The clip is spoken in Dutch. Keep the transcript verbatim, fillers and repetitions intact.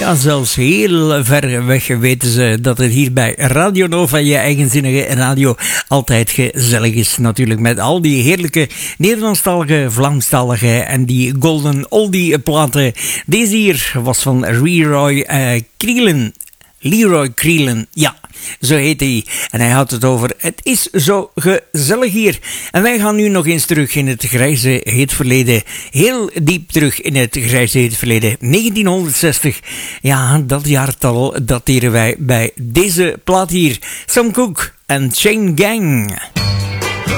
Ja, zelfs heel ver weg weten ze dat het hier bij Radio Nova, je eigenzinnige radio, altijd gezellig is. Natuurlijk met al die heerlijke Nederlandstalige, Vlaamstalige en die golden oldie platen. Deze hier was van Leroy uh, Krielen. Leroy Krielen, ja, zo heet hij. En hij had het over, het is zo gezellig hier. En wij gaan nu nog eens terug in het grijze heet verleden. Heel diep terug in het grijze heet verleden. negentienhonderdzestig, ja, dat jaartal dateren wij bij deze plaat hier. Sam Cooke en Chain Gang.